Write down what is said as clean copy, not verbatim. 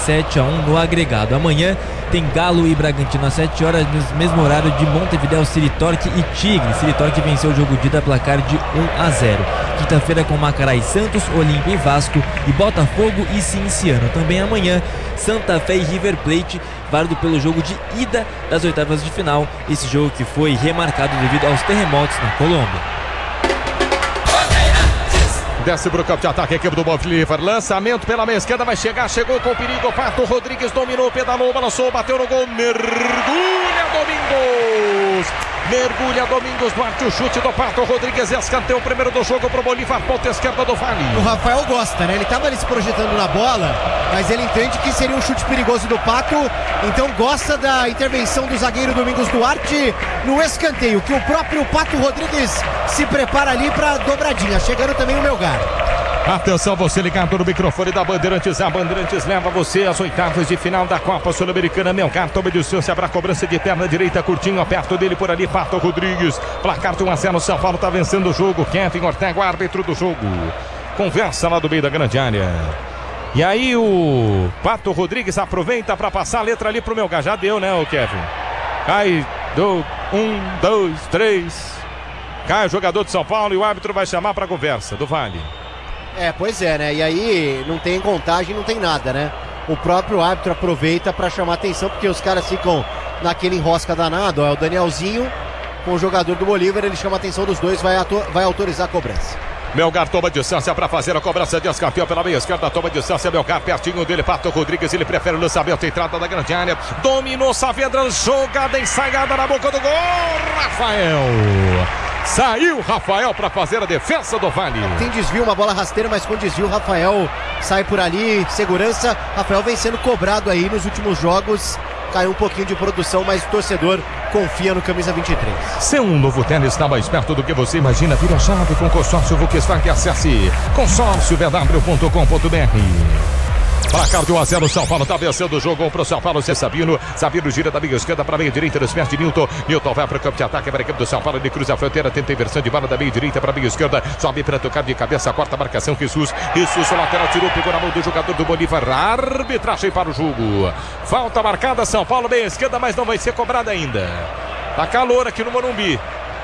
7-1 no agregado. Amanhã tem Galo e Bragantino às 7 horas, no mesmo horário de Montevidéu, Siritorque e Tigre. Siritorque venceu o jogo de ida placar de 1-0. Quinta-feira com Macará e Santos, Olímpia e Vasco, e Botafogo e Cinciano. Também amanhã, Santa Fé e River Plate, válido pelo jogo de ida das oitavas de final. Esse jogo que foi remarcado devido aos terremotos na Colômbia. Desce pro campo de ataque a equipe do Bolívar. Lançamento pela meia esquerda, vai chegar, chegou com perigo. Pato Rodrigues dominou, pedalou, balançou, bateu no gol. Mergulha Domingos. Mergulha Domingos, bate o chute do Pato Rodrigues. Escanteio o primeiro do jogo pro Bolívar, ponta esquerda do Vale. O Rafael gosta, né? Ele tava ali se projetando na bola, mas ele entende que seria um chute perigoso do Pato. Então gosta da intervenção do zagueiro Domingos Duarte no escanteio, que o próprio Pato Rodrigues se prepara ali pra dobradinha. Chegando também o Melgar. Atenção, você ligado no microfone da Bandeirantes. A Bandeirantes leva você às oitavas de final da Copa Sul-Americana. Melgar toma distância para a cobrança de perna direita, curtinho, perto dele por ali, Pato Rodrigues. Placar de 1-0, São Paulo está vencendo o jogo. Kevin Ortega, o árbitro do jogo. Conversa lá do meio da grande área. E aí o Pato Rodrigues aproveita para passar a letra ali pro Melgar. Já deu, né, o Kevin? Cai, 1, 2, 3. Cai o jogador de São Paulo e o árbitro vai chamar para a conversa do Vale. Pois é, né? E aí não tem contagem, não tem nada, né? O próprio árbitro aproveita para chamar atenção, porque os caras ficam naquele enrosca danado. Ó, é o Danielzinho com o jogador do Bolívar, ele chama a atenção dos dois, vai autorizar a cobrança. Melgar toma distância para fazer a cobrança de escanteio pela meia esquerda, toma distância, Melgar pertinho dele, Pato Rodrigues, ele prefere o lançamento, entrada da grande área, dominou Saavedra, jogada ensaiada na boca do gol, Rafael. Saiu Rafael para fazer a defesa do Vale. Tem desvio, uma bola rasteira, mas com desvio Rafael sai por ali, segurança. Rafael vem sendo cobrado aí nos últimos jogos. Caiu um pouquinho de produção, mas o torcedor confia no camisa 23. Ser um novo tênis está mais perto do que você imagina. Vira a chave com consórcio Volkswagen. Acesse consórciovw.com.br. Placar de 1-0, São Paulo está vencendo o jogo pro São Paulo. Sabino gira da meia esquerda para a meia direita, desperte Nilton. Nilton vai para o campo de ataque para a equipe do São Paulo. Ele cruza a fronteira, tenta inversão de bola da meia direita para a meia esquerda. Sobe para tocar de cabeça, quarta marcação. Jesus, o lateral tirou, pegou na mão do jogador do Bolívar. Arbitragem para o jogo. Falta marcada, São Paulo, meia esquerda, mas não vai ser cobrada ainda. Tá calor aqui no Morumbi.